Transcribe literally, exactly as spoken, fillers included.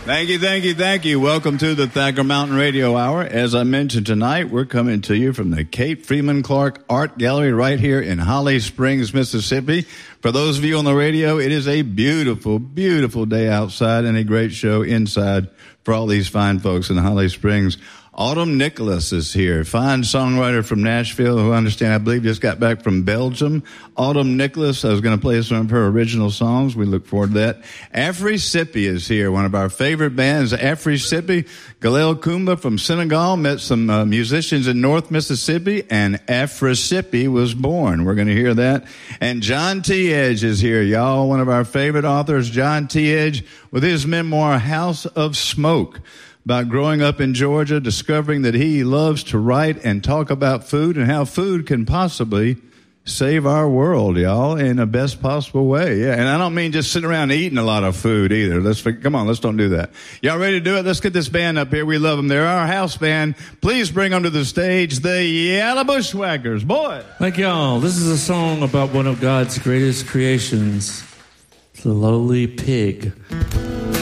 Thank you, thank you, thank you. Welcome to the Thacker Mountain Radio Hour. As I mentioned tonight, we're coming to you from the Kate Freeman Clark Art Gallery right here in Holly Springs, Mississippi. For those of you on the radio, it is a beautiful, beautiful day outside and a great show inside for all these fine folks in Holly Springs. Autumn Nicholas is here, fine songwriter from Nashville who I understand, I believe, just got back from Belgium. Autumn Nicholas, I was going to play some of her original songs. We look forward to that. Afrisipi is here, one of our favorite bands. Afrisipi, Galil Kumba from Senegal, met some uh, musicians in North Mississippi, and Afrisipi was born. We're going to hear that. And John T. Edge is here, y'all, one of our favorite authors, John T. Edge, with his memoir, House of Smoke, about growing up in Georgia, discovering that he loves to write and talk about food and how food can possibly save our world, y'all, in the best possible way. Yeah, and I don't mean just sitting around eating a lot of food either. Let's come on, let's don't do that. Y'all ready to do it? Let's get this band up here. We love them. They're our house band. Please bring them to the stage, the Yellow Bushwhackers. Boy. Thank y'all. This is a song about one of God's greatest creations, the lowly pig.